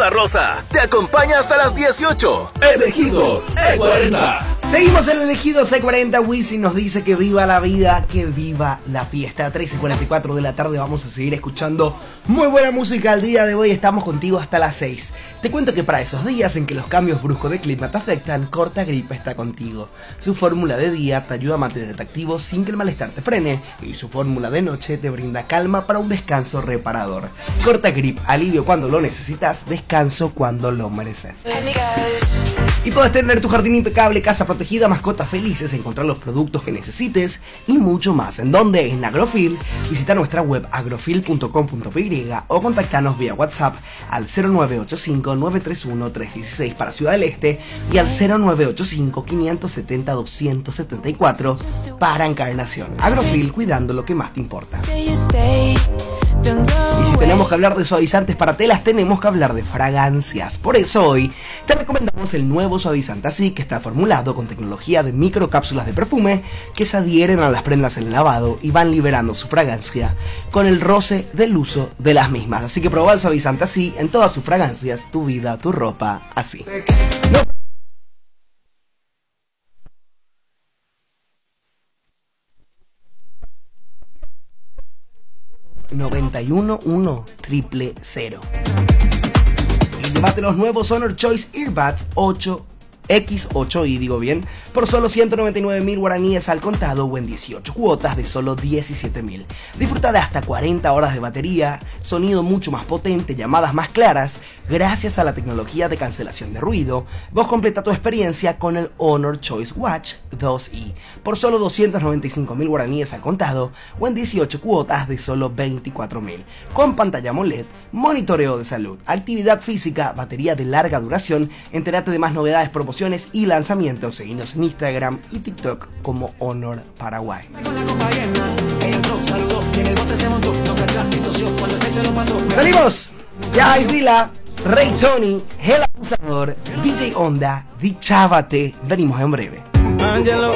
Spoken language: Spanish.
Santa Rosa te acompaña hasta las 18. Elegidos E40. Seguimos en Elegidos E40. Wisin nos dice que viva la vida, que viva la fiesta. 3:44 de la tarde vamos a seguir escuchando muy buena música. El día de hoy estamos contigo hasta las 6. Te cuento que para esos días en que los cambios bruscos de clima te afectan, Corta Grip está contigo. Su fórmula de día te ayuda a mantenerte activo sin que el malestar te frene, y su fórmula de noche te brinda calma para un descanso reparador. Corta Grip, alivio cuando lo necesitas, descanso cuando lo mereces. Y puedes tener tu jardín impecable, casa protegida, mascotas felices, encontrar los productos que necesites y mucho más. ¿En dónde? En Agrofil. Visita nuestra web agrofil.com.py o contactanos vía WhatsApp al 0985-931-316 para Ciudad del Este y al 0985-570-274 para Encarnación. Agrofil, cuidando lo que más te importa. Y si tenemos que hablar de suavizantes para telas, tenemos que hablar de fragancias. Por eso hoy te recomendamos el nuevo suavizante Así, que está formulado con tecnología de microcápsulas de perfume que se adhieren a las prendas en el lavado y van liberando su fragancia con el roce del uso de las mismas. Así que prueba el suavizante Así en todas sus fragancias, tu vida, tu ropa, así. No. 911-000. Y llévate los nuevos Honor Choice Earbuds 8X8i, digo bien, por solo 199.000 guaraníes al contado o en 18 cuotas de solo 17.000. Disfruta de hasta 40 horas de batería, sonido mucho más potente, llamadas más claras, gracias a la tecnología de cancelación de ruido. Vos completa tu experiencia con el Honor Choice Watch 2i por solo 295.000 guaraníes al contado o en 18 cuotas de solo 24.000. Con pantalla AMOLED, monitoreo de salud, actividad física, batería de larga duración. Entérate de más novedades, promociones y lanzamientos. Seguinos en Instagram y TikTok como Honor Paraguay. ¡Salimos! Ya es Dila, Rey Tony, El Abusador, DJ Onda, Dichábate. Venimos en breve. Angelo.